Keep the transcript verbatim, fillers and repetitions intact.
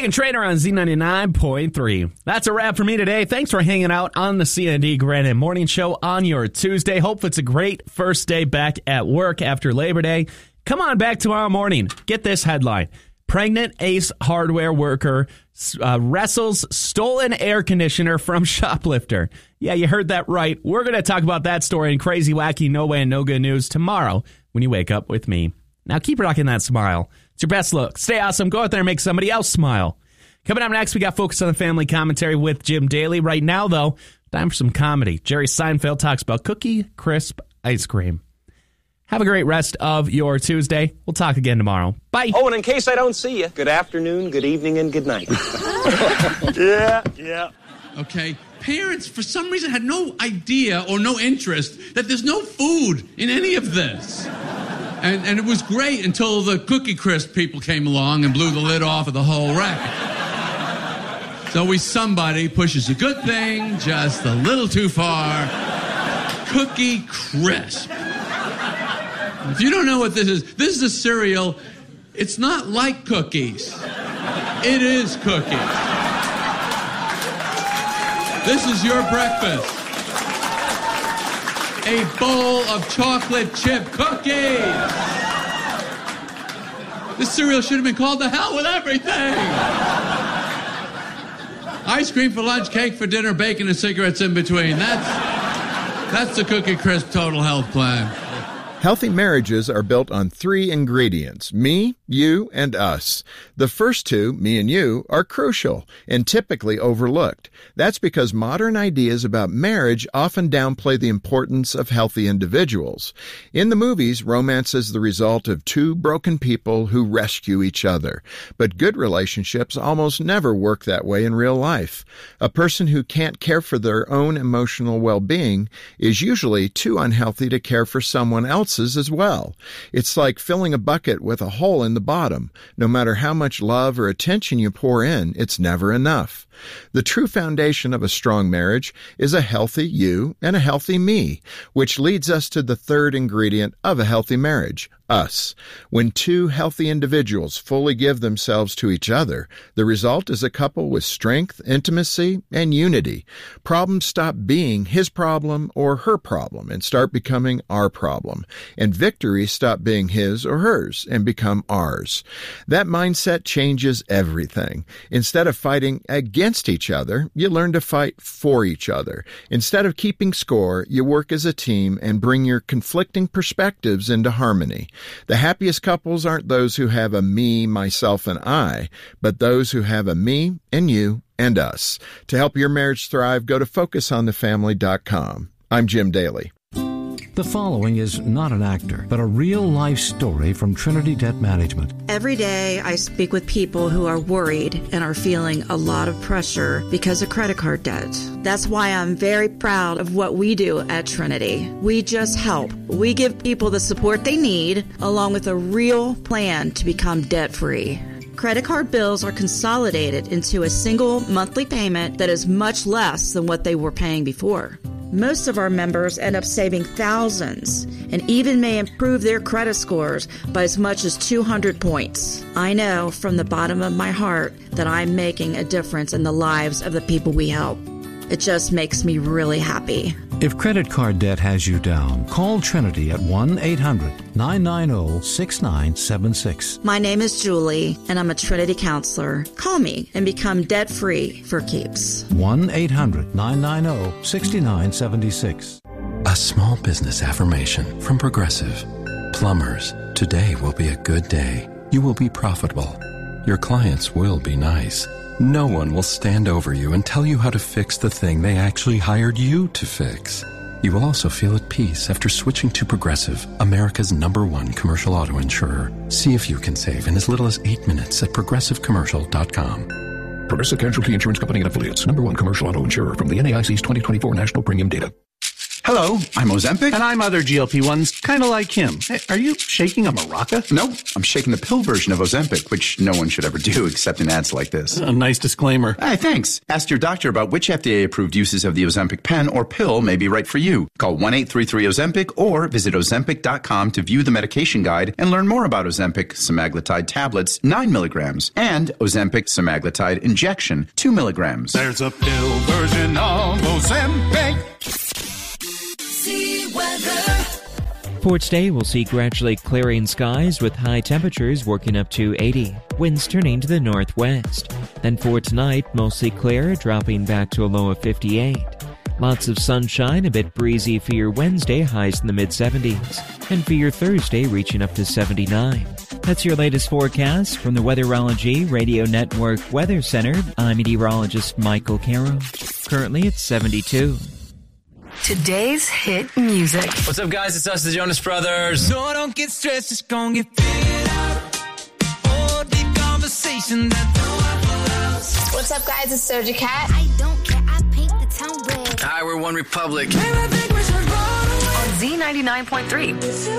Meghan Trainor on Z ninety-nine point three. That's a wrap for me today. Thanks for hanging out on the C N D Granite Morning Show on your Tuesday. Hope it's a great first day back at work after Labor Day. Come on back tomorrow morning. Get this headline. Pregnant Ace Hardware worker uh, wrestles stolen air conditioner from shoplifter. Yeah, you heard that right. We're going to talk about that story in crazy, wacky, no way, and no good news tomorrow when you wake up with me. Now keep rocking that smile. It's your best look. Stay awesome. Go out there and make somebody else smile. Coming up next, we got Focus on the Family commentary with Jim Daly. Right now, though, time for some comedy. Jerry Seinfeld talks about Cookie Crisp ice cream. Have a great rest of your Tuesday. We'll talk again tomorrow. Bye. Oh, and in case I don't see you, good afternoon, good evening, and good night. yeah, yeah. Okay, parents, for some reason, had no idea or no interest that there's no food in any of this. And, and it was great until the Cookie Crisp people came along and blew the lid off of the whole racket. So we somebody pushes a good thing just a little too far. Cookie Crisp. If you don't know what this is, this is a cereal. It's not like cookies. It is cookies. This is your breakfast. A bowl of chocolate chip cookies. This cereal should have been called The Hell with Everything. Ice cream for lunch, cake for dinner, bacon and cigarettes in between. That's, that's the Cookie Crisp Total Health Plan. Healthy marriages are built on three ingredients, me, you, and us. The first two, me and you, are crucial and typically overlooked. That's because modern ideas about marriage often downplay the importance of healthy individuals. In the movies, romance is the result of two broken people who rescue each other. But good relationships almost never work that way in real life. A person who can't care for their own emotional well-being is usually too unhealthy to care for someone else as well. It's like filling a bucket with a hole in the bottom. No matter how much love or attention you pour in, it's never enough. The true foundation of a strong marriage is a healthy you and a healthy me, which leads us to the third ingredient of a healthy marriage, us. When two healthy individuals fully give themselves to each other, the result is a couple with strength, intimacy, and unity. Problems stop being his problem or her problem and start becoming our problem. And victories stop being his or hers and become ours. That mindset changes everything. Instead of fighting against each other, you learn to fight for each other. Instead of keeping score, you work as a team and bring your conflicting perspectives into harmony. The happiest couples aren't those who have a me, myself, and I, but those who have a me and you and us. To help your marriage thrive, go to focus on the family dot com. I'm Jim Daly. The following is not an actor, but a real-life story from Trinity Debt Management. Every day I speak with people who are worried and are feeling a lot of pressure because of credit card debt. That's why I'm very proud of what we do at Trinity. We just help. We give people the support they need, along with a real plan to become debt-free. Credit card bills are consolidated into a single monthly payment that is much less than what they were paying before. Most of our members end up saving thousands and even may improve their credit scores by as much as two hundred points. I know from the bottom of my heart that I'm making a difference in the lives of the people we help. It just makes me really happy. If credit card debt has you down, call Trinity at one eight hundred nine nine zero six nine seven six. My name is Julie, and I'm a Trinity counselor. Call me and become debt-free for keeps. one eight hundred nine nine zero six nine seven six. A small business affirmation from Progressive. Plumbers, today will be a good day. You will be profitable. Your clients will be nice. No one will stand over you and tell you how to fix the thing they actually hired you to fix. You will also feel at peace after switching to Progressive, America's number one commercial auto insurer. See if you can save in as little as eight minutes at progressive commercial dot com. Progressive Casualty Insurance Company and Affiliates, number one commercial auto insurer from the N A I C's twenty twenty-four National Premium Data. Hello, I'm Ozempic. And I'm other G L P ones, kind of like him. Hey, are you shaking a maraca? No, I'm shaking the pill version of Ozempic, which no one should ever do except in ads like this. A nice disclaimer. Hey, thanks. Ask your doctor about which F D A-approved uses of the Ozempic pen or pill may be right for you. Call one eight three three Ozempic or visit ozempic dot com to view the medication guide and learn more about Ozempic semaglutide tablets, nine milligrams, and Ozempic semaglutide injection, two milligrams. There's a pill version of Ozempic. See weather. For today, we'll see gradually clearing skies with high temperatures working up to eighty, winds turning to the northwest. Then for tonight, mostly clear, dropping back to a low of fifty-eight. Lots of sunshine, a bit breezy for your Wednesday, highs in the mid-seventies. And for your Thursday, reaching up to seventy-nine. That's your latest forecast from the Weatherology Radio Network Weather Center. I'm meteorologist Michael Caro. Currently, it's seventy-two. Today's hit music. What's up, guys? It's us, the Jonas Brothers. No, don't get stressed. It's gonna get figured out. Oh, deep conversation that no. What's up, guys? It's Doja Cat. I don't care. I paint the town red. Hi, we're One Republic. On Z ninety-nine point three.